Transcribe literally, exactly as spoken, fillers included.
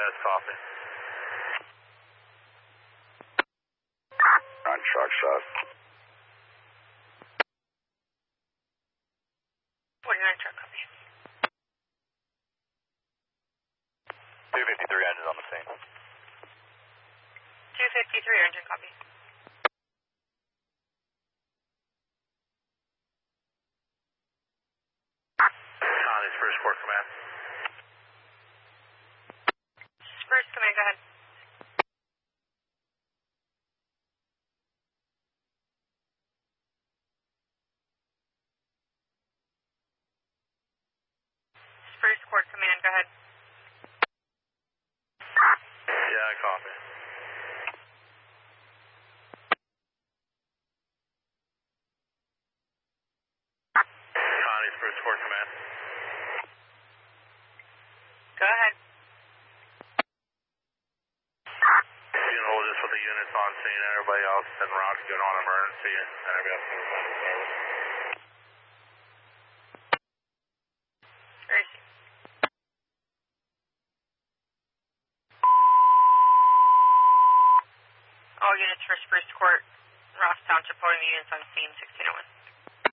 units, copy. On truck shot. forty-nine truck, copy. two fifty-three engines on the scene. two fifty-three engine, copy. Connie's first court command. First command, go ahead. First court command, go ahead. Yeah, I copy. Connie's first court command. Go ahead. You can hold this with the units on scene, everybody else en route to get on emergency, and everybody else can find service. Where is he? All units for Spruce Court, Ross Township, holding the units on scene, sixteen oh one.